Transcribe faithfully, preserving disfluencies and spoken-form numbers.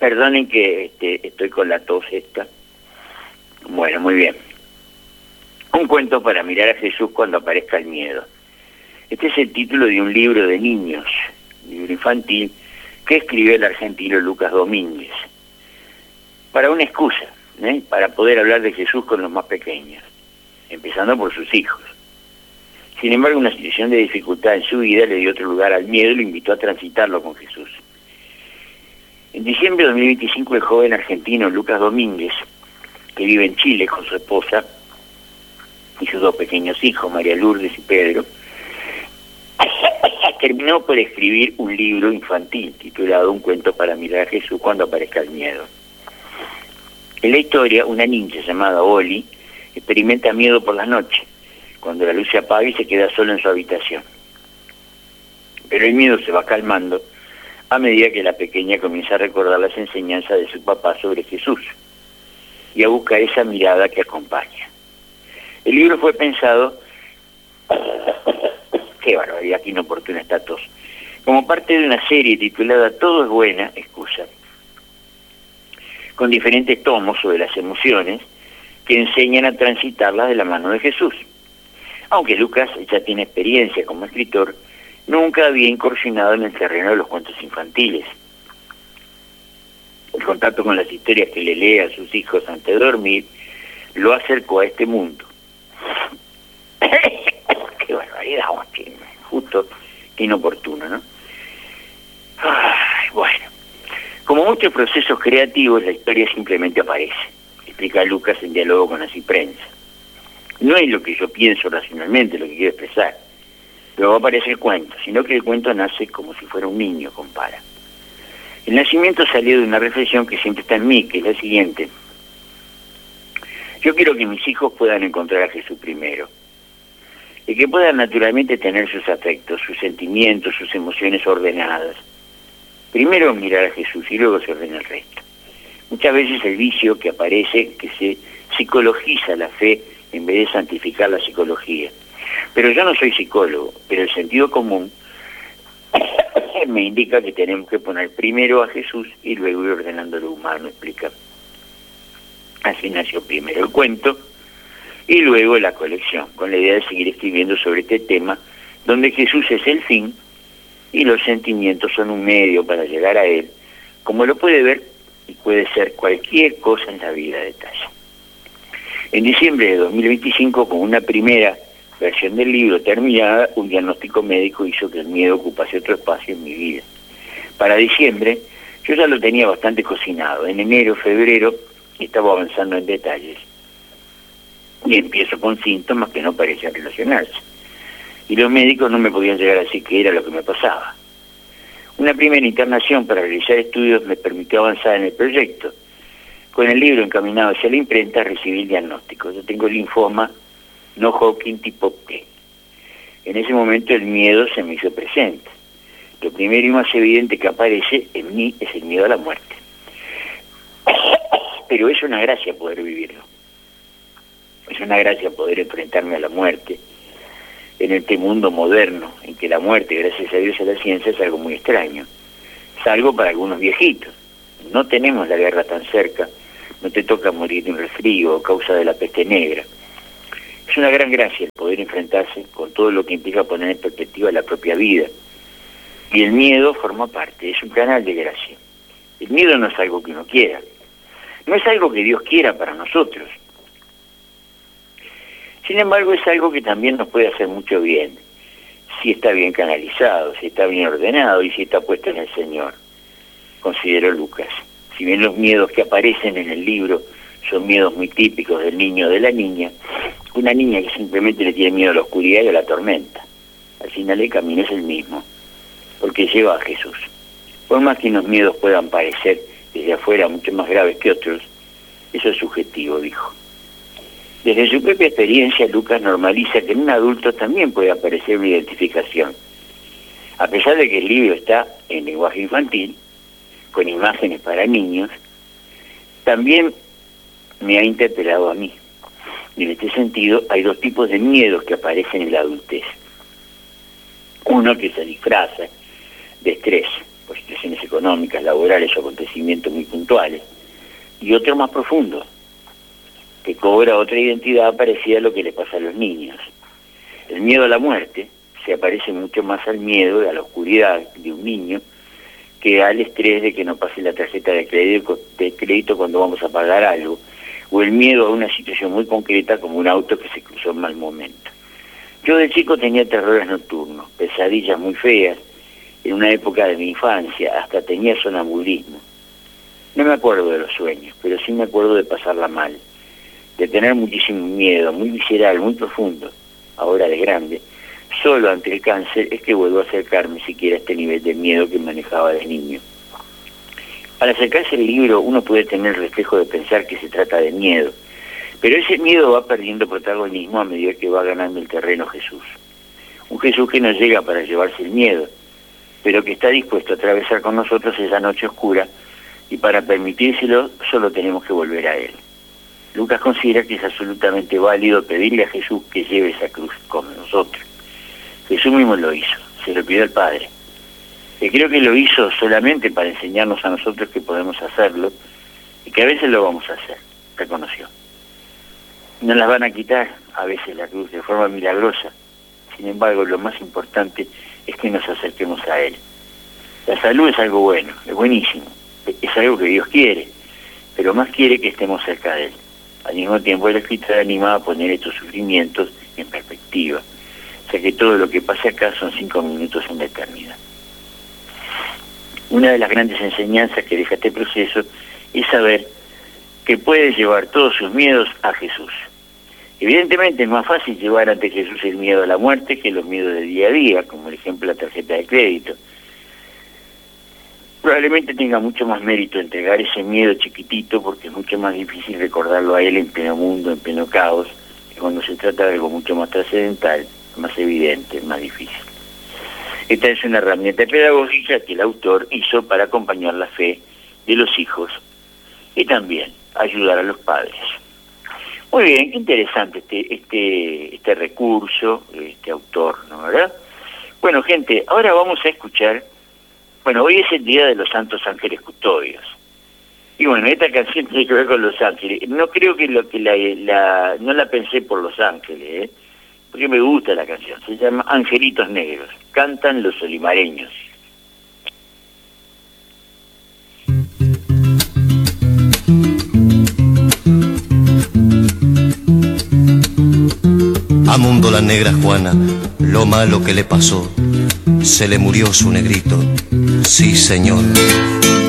Perdonen que este, estoy con la tos esta. Bueno, muy bien. Un cuento para mirar a Jesús cuando aparezca el miedo. Este es el título de un libro de niños, libro infantil, que escribe el argentino Lucas Domínguez. Para una excusa, ¿eh? para poder hablar de Jesús con los más pequeños, empezando por sus hijos. Sin embargo, una situación de dificultad en su vida le dio otro lugar al miedo y lo invitó a transitarlo con Jesús. En diciembre de dos mil veinticinco, el joven argentino Lucas Domínguez, que vive en Chile con su esposa y sus dos pequeños hijos, María Lourdes y Pedro, terminó por escribir un libro infantil titulado Un cuento para mirar a Jesús cuando aparezca el miedo. En la historia, una niña llamada Oli experimenta miedo por las noches, cuando la luz se apaga y se queda sola en su habitación. Pero el miedo se va calmando a medida que la pequeña comienza a recordar las enseñanzas de su papá sobre Jesús y a buscar esa mirada que acompaña. El libro fue pensado, qué barbaridad, qué inoportuna está tos, como parte de una serie titulada Todo es buena, excusa, con diferentes tomos sobre las emociones que enseñan a transitarlas de la mano de Jesús. Aunque Lucas ya tiene experiencia como escritor, nunca había incursionado en el terreno de los cuentos infantiles. El contacto con las historias que le lee a sus hijos antes de dormir lo acercó a este mundo. Qué barbaridad, qué, justo, qué inoportuno, ¿no? Ay, bueno, como muchos procesos creativos, la historia simplemente aparece, explica Lucas en diálogo con Así Prensa. No es lo que yo pienso racionalmente, lo que quiero expresar. Luego aparece el cuento, sino que el cuento nace como si fuera un niño, compara. El nacimiento salió de una reflexión que siempre está en mí, que es la siguiente. Yo quiero que mis hijos puedan encontrar a Jesús primero, y que puedan naturalmente tener sus afectos, sus sentimientos, sus emociones ordenadas. Primero mirar a Jesús y luego se ordena el resto. Muchas veces el vicio que aparece, que se psicologiza la fe en vez de santificar la psicología. Pero yo no soy psicólogo, pero el sentido común me indica que tenemos que poner primero a Jesús y luego ir ordenando lo humano, explica. Así nació primero el cuento y luego la colección, con la idea de seguir escribiendo sobre este tema, donde Jesús es el fin y los sentimientos son un medio para llegar a Él, como lo puede ver y puede ser cualquier cosa en la vida de detalle. En diciembre de dos mil veinticinco, con una primera versión del libro terminada, un diagnóstico médico hizo que el miedo ocupase otro espacio en mi vida. Para diciembre, yo ya lo tenía bastante cocinado. En enero, febrero, estaba avanzando en detalles. Y empiezo con síntomas que no parecían relacionarse. Y los médicos no me podían llegar a decir qué era lo que me pasaba. Una primera internación para realizar estudios me permitió avanzar en el proyecto. Con el libro encaminado hacia la imprenta recibí el diagnóstico. Yo tengo linfoma no Hodgkin tipo T. En ese momento el miedo se me hizo presente. Lo primero y más evidente que aparece en mí es el miedo a la muerte. Pero es una gracia poder vivirlo. Es una gracia poder enfrentarme a la muerte en este mundo moderno, en que la muerte, gracias a Dios, a la ciencia, es algo muy extraño. Salvo para algunos viejitos. No tenemos la guerra tan cerca, no te toca morir de un resfrío o causa de la peste negra. Es una gran gracia el poder enfrentarse con todo lo que implica poner en perspectiva la propia vida. Y el miedo forma parte, es un canal de gracia. El miedo no es algo que uno quiera, no es algo que Dios quiera para nosotros. Sin embargo, es algo que también nos puede hacer mucho bien, si está bien canalizado, si está bien ordenado y si está puesto en el Señor, consideró Lucas. Si bien los miedos que aparecen en el libro son miedos muy típicos del niño o de la niña, una niña que simplemente le tiene miedo a la oscuridad y a la tormenta, al final el camino es el mismo, porque lleva a Jesús. Por más que unos miedos puedan parecer desde afuera mucho más graves que otros, eso es subjetivo, dijo. Desde su propia experiencia, Lucas normaliza que en un adulto también puede aparecer una identificación. A pesar de que el libro está en lenguaje infantil, con imágenes para niños, también me ha interpelado a mí. Y en este sentido, hay dos tipos de miedos que aparecen en la adultez. Uno que se disfraza de estrés, por situaciones económicas, laborales o acontecimientos muy puntuales, y otro más profundo, que cobra otra identidad parecida a lo que le pasa a los niños. El miedo a la muerte se aparece mucho más al miedo y a la oscuridad de un niño que al estrés de que no pase la tarjeta de crédito, de crédito cuando vamos a pagar algo, o el miedo a una situación muy concreta como un auto que se cruzó en mal momento. Yo de chico tenía terrores nocturnos, pesadillas muy feas, en una época de mi infancia, hasta tenía sonambulismo. No me acuerdo de los sueños, pero sí me acuerdo de pasarla mal, de tener muchísimo miedo, muy visceral, muy profundo, ahora de grande. Solo ante el cáncer es que vuelvo a acercarme siquiera a este nivel de miedo que manejaba de niño. Al acercarse al libro uno puede tener el reflejo de pensar que se trata de miedo, pero ese miedo va perdiendo protagonismo a medida que va ganando el terreno Jesús. Un Jesús que no llega para llevarse el miedo, pero que está dispuesto a atravesar con nosotros esa noche oscura, y para permitírselo solo tenemos que volver a Él. Lucas considera que es absolutamente válido pedirle a Jesús que lleve esa cruz con nosotros. Jesús mismo lo hizo, se lo pidió al Padre. Que creo que lo hizo solamente para enseñarnos a nosotros que podemos hacerlo y que a veces lo vamos a hacer, reconoció. No las van a quitar a veces la cruz de forma milagrosa. Sin embargo, lo más importante es que nos acerquemos a Él. La salud es algo bueno, es buenísimo, es algo que Dios quiere, pero más quiere que estemos cerca de Él. Al mismo tiempo, el Escritor anima a poner estos sufrimientos en perspectiva, o sea que todo lo que pasa acá son cinco minutos en la eternidad. Una de las grandes enseñanzas que deja este proceso es saber que puede llevar todos sus miedos a Jesús. Evidentemente es más fácil llevar ante Jesús el miedo a la muerte que los miedos del día a día, como el ejemplo de la tarjeta de crédito. Probablemente tenga mucho más mérito entregar ese miedo chiquitito porque es mucho más difícil recordarlo a Él en pleno mundo, en pleno caos, que cuando se trata de algo mucho más trascendental, más evidente, más difícil. Esta es una herramienta pedagógica que el autor hizo para acompañar la fe de los hijos y también ayudar a los padres. Muy bien, qué interesante este, este, este recurso, este autor, ¿no verdad? Bueno, gente, ahora vamos a escuchar, bueno, hoy es el Día de los Santos Ángeles Custodios. Y bueno, esta canción tiene que ver con los ángeles. No creo que lo que la, la no la pensé por los ángeles, ¿eh? Porque me gusta la canción. Se llama Angelitos Negros. Cantan los olimareños. A Mundo la negra Juana, lo malo que le pasó, se le murió su negrito, sí señor.